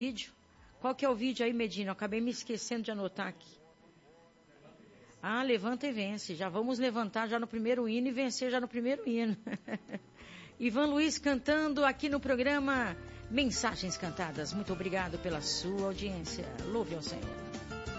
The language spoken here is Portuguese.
vídeo. Qual que é o vídeo aí, Medina? Eu acabei me esquecendo de anotar aqui. Ah, levanta e vence. Já vamos levantar já no primeiro hino e vencer já no primeiro hino. Ivan Luiz cantando aqui no programa Mensagens Cantadas. Muito obrigado pela sua audiência. Louve ao Senhor.